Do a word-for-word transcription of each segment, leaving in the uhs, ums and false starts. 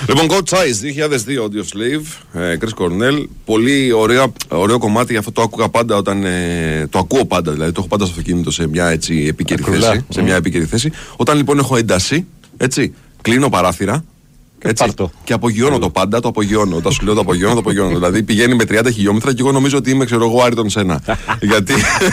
Λοιπόν, Coach Size δύο χιλιάδες δύο Audio Slave, ε, Chris Cornell. Πολύ ωραία, ωραίο κομμάτι. Αυτό το άκουγα πάντα όταν. Ε, το ακούω πάντα, δηλαδή το έχω πάντα στο αυτοκίνητο σε μια έτσι επίκαιρη Ακρουλά. θέση. Σε μια επίκαιρη θέση. Όταν λοιπόν έχω ένταση, έτσι, κλείνω παράθυρα. Έτσι, και απογειώνω το πάντα, το απογειώνω. Όταν σου λέω το απογειώνω, το απογειώνω. Δηλαδή πηγαίνει με τριάντα χιλιόμετρα και εγώ νομίζω ότι είμαι, ξέρω εγώ, Άρητον Σένα. Γιατί.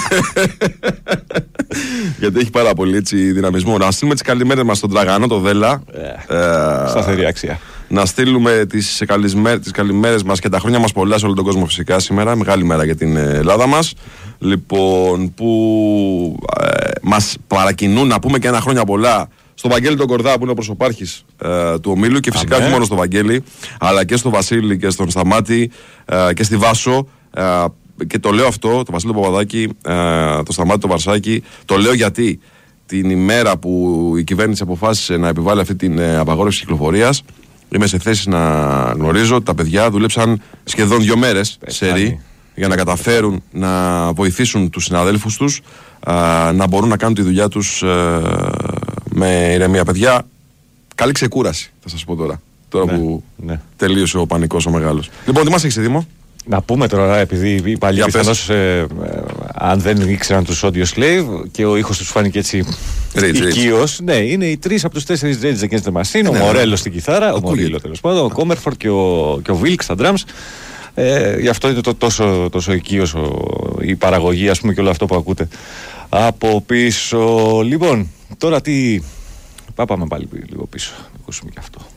Γιατί έχει πάρα πολύ έτσι, δυναμισμό. Να στείλουμε τις καλημέρες μας στον Τραγανό, το Δέλα. Yeah. ε, Σταθερή αξία. Να στείλουμε τις, καλημέρες, τις καλημέρες μας και τα χρόνια μας πολλά σε όλο τον κόσμο φυσικά σήμερα. Μεγάλη μέρα για την Ελλάδα μας. Λοιπόν, που ε, μας παρακινούν να πούμε και ένα χρόνια πολλά στον Βαγγέλη τον Κορδά που είναι ο προσωπάρχης ε, του ομίλου και φυσικά όχι μόνο στο Βαγγέλη αλλά και στο Βασίλη και στον Σταμάτη ε, και στη Βάσο ε, και το λέω αυτό, το Βασίλη Παπαδάκη, ε, το Σταμάτη το Βαρσάκη, το λέω γιατί την ημέρα που η κυβέρνηση αποφάσισε να επιβάλλει αυτή την ε, απαγόρευση κυκλοφορίας είμαι σε θέση να γνωρίζω ότι τα παιδιά δούλεψαν σχεδόν δύο μέρες σε ρί για να καταφέρουν να βοηθήσουν τους συναδέλφους τους α, να μπορούν να κάνουν τη δουλειά τους α, με ηρεμία. Παιδιά, καλή ξεκούραση θα σας πω τώρα, τώρα ναι, που ναι. τελείωσε ο πανικός ο μεγάλος. Λοιπόν, τι μας έχεις, Δήμο? Να πούμε τώρα, επειδή οι παλιοί πιθανώς ε, ε, αν δεν ήξεραν τους Audio Slave και ο ήχος τους φάνηκε έτσι οικείος, ναι, είναι οι τρεις από τους τέσσερις Rage Against the Machine, ο Μορέλο στην κιθάρα, ο Μορίλο τέλος πάντων, ο Κόμερφορντ και ο, και ο Wilk στα drums. Ε, γι' αυτό είναι το τόσο, τόσο οικείος η παραγωγή, ας πούμε, και όλο αυτό που ακούτε από πίσω. Λοιπόν, τώρα τι... Πάμε πάλι λίγο πίσω, να ακούσουμε και αυτό.